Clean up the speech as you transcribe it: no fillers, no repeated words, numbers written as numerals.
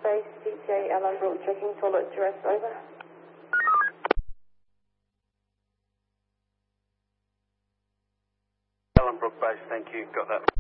Base, CTA Ellenbrook, checking toilet to rest, over. Ellenbrook Base, thank you, got that.